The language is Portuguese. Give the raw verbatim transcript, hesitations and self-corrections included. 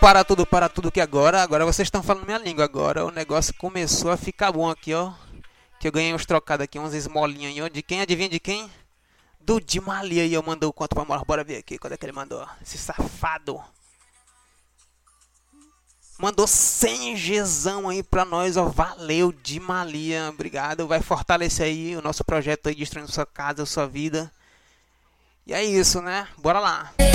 para tudo, para tudo que agora, agora vocês estão falando minha língua. Agora o negócio começou a ficar bom aqui, ó. Que eu ganhei uns trocados aqui, umas esmolinhas aí, ó. De quem? Adivinha de quem? Do Di Malia aí, eu mandou o quanto pra morar. Bora ver aqui, quando é que ele mandou? Esse safado. Mandou cem Gzão aí pra nós, ó. Valeu, Di Malia. Obrigado. Vai fortalecer aí o nosso projeto aí, destruindo sua casa, sua vida. E é isso, né? Bora lá.